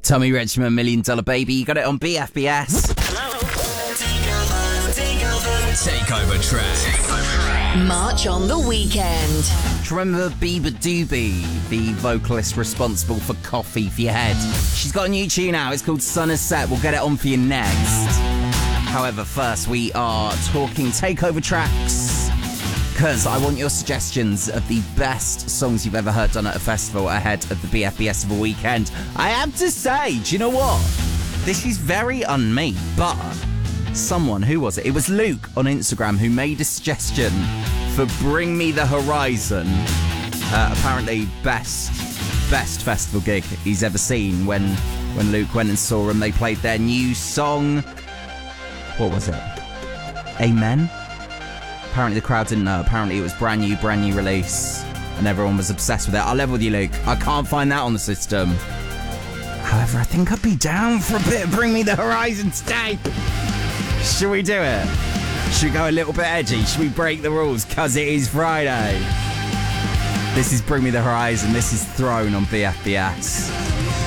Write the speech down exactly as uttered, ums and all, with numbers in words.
Tommy Richmond, Million Dollar Baby. You got it on B F B S. Takeover track. March on the Weekend. Do you remember Bieber Doobie, the vocalist responsible for Coffee for Your Head? She's got a new tune out. It's called Sun Has Set. We'll get it on for you next. However, first we are talking takeover tracks, because I want your suggestions of the best songs you've ever heard done at a festival ahead of the B F B S of a weekend. I have to say, do you know what? This is very un-me, but someone, who was it? It was Luke on Instagram who made a suggestion for Bring Me the Horizon. Uh, apparently best best festival gig he's ever seen. When when Luke went and saw them, they played their new song. What was it? Amen? Apparently the crowd didn't know. Apparently it was brand new, brand new release, and everyone was obsessed with it. I'll level with you, Luke. I can't find that on the system. However, I think I'd be down for a bit of Bring Me the Horizon today. Should we do it? Should we go a little bit edgy? Should we break the rules because it is Friday? This is Bring Me the Horizon. This is Throne on B F B S.